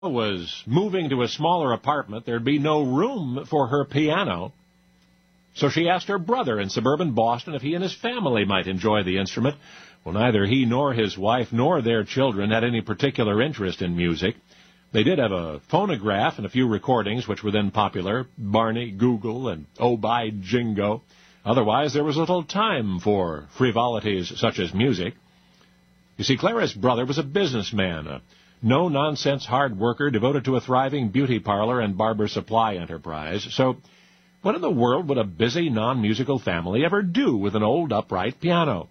was moving to a smaller apartment, there'd be no room for her piano. So she asked her brother in suburban Boston if he and his family might enjoy the instrument. Well, neither he nor his wife nor their children had any particular interest in music. They did have a phonograph and a few recordings, which were then popular, Barney, Google, and Oh By Jingo. Otherwise, there was little time for frivolities such as music. You see, Clara's brother was a businessman, a no-nonsense hard worker devoted to a thriving beauty parlor and barber supply enterprise. So what in the world would a busy, non-musical family ever do with an old upright piano?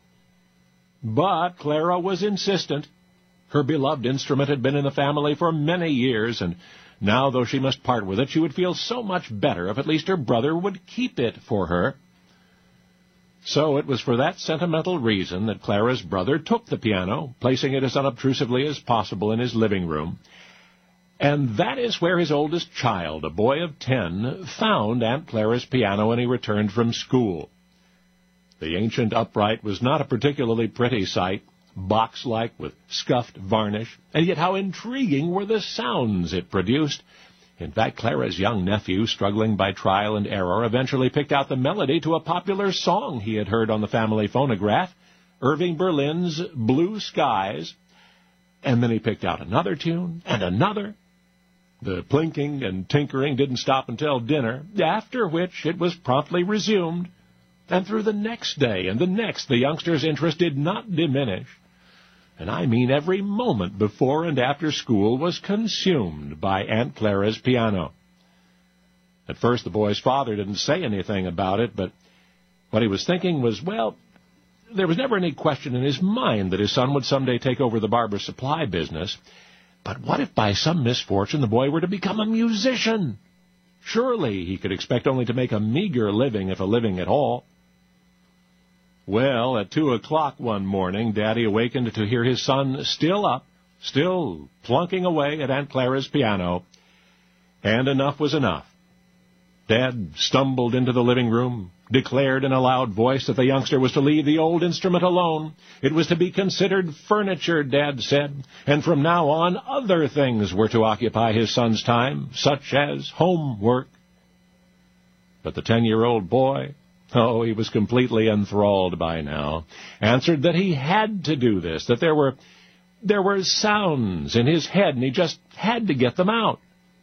But Clara was insistent. Her beloved instrument had been in the family for many years, and now, though she must part with it, she would feel so much better if at least her brother would keep it for her. So it was for that sentimental reason that Clara's brother took the piano, placing it as unobtrusively as possible in his living room. And that is where his oldest child, a boy of 10, found Aunt Clara's piano when he returned from school. The ancient upright was not a particularly pretty sight, box-like with scuffed varnish, and yet how intriguing were the sounds it produced. In fact, Clara's young nephew, struggling by trial and error, eventually picked out the melody to a popular song he had heard on the family phonograph, Irving Berlin's Blue Skies, and then he picked out another tune and another. The plinking and tinkering didn't stop until dinner, after which it was promptly resumed. And through the next day and the next, the youngster's interest did not diminish. And I mean every moment before and after school was consumed by Aunt Clara's piano. At first, the boy's father didn't say anything about it, but what he was thinking was, well, there was never any question in his mind that his son would someday take over the barber supply business. But what if by some misfortune the boy were to become a musician? Surely he could expect only to make a meager living, if a living at all. Well, at 2 o'clock one morning, Daddy awakened to hear his son still up, still plunking away at Aunt Clara's piano, and enough was enough. Dad stumbled into the living room, declared in a loud voice that the youngster was to leave the old instrument alone. It was to be considered furniture, Dad said, and from now on other things were to occupy his son's time, such as homework. But the 10-year-old boy, oh, he was completely enthralled by now, answered that he had to do this, that there were sounds in his head, and he just had to get them out.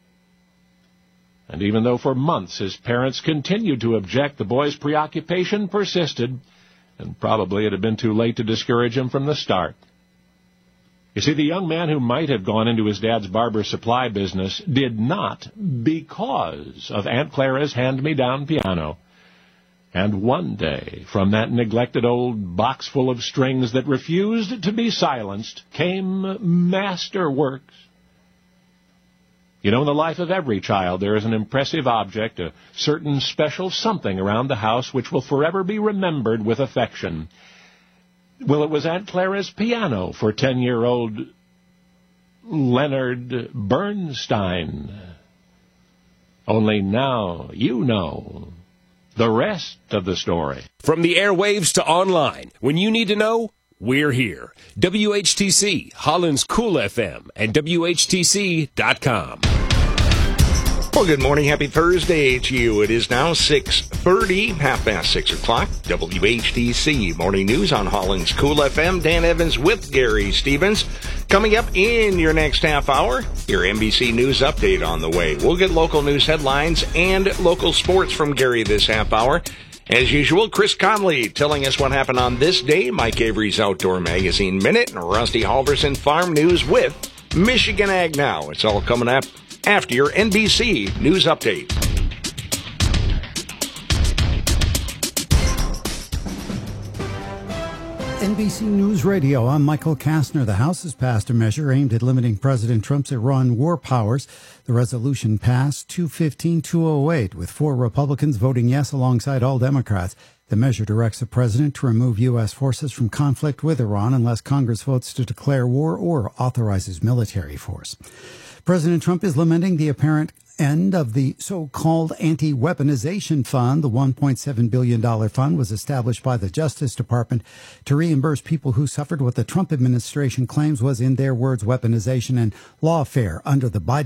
And even though for months his parents continued to object, the boy's preoccupation persisted, and probably it had been too late to discourage him from the start. You see, the young man who might have gone into his dad's barber supply business did not, because of Aunt Clara's hand-me-down piano. And one day, from that neglected old box full of strings that refused to be silenced, came masterworks. You know, in the life of every child, there is an impressive object, a certain special something around the house which will forever be remembered with affection. Well, it was Aunt Clara's piano for 10-year-old Leonard Bernstein. Only now you know the rest of the story. From the airwaves to online, when you need to know, we're here. WHTC, Holland's Cool FM, and WHTC.com. Well, good morning. Happy Thursday to you. It is now 6:30, half past 6 o'clock. WHTC Morning News on Holland's Cool FM. Dan Evans with Gary Stevens. Coming up in your next half hour, your NBC News update on the way. We'll get local news headlines and local sports from Gary this half hour. As usual, Chris Conley telling us what happened on this day, Mike Avery's Outdoor Magazine Minute, and Rusty Halverson Farm News with Michigan Ag Now. It's all coming up after your NBC News Update. NBC News Radio, I'm Michael Kastner. The House has passed a measure aimed at limiting President Trump's Iran war powers. The resolution passed 215-208, with 4 Republicans voting yes alongside all Democrats. The measure directs the president to remove U.S. forces from conflict with Iran unless Congress votes to declare war or authorizes military force. President Trump is lamenting the apparent end of the so-called anti-weaponization fund. The $1.7 billion fund was established by the Justice Department to reimburse people who suffered what the Trump administration claims was, in their words, weaponization and lawfare under the Biden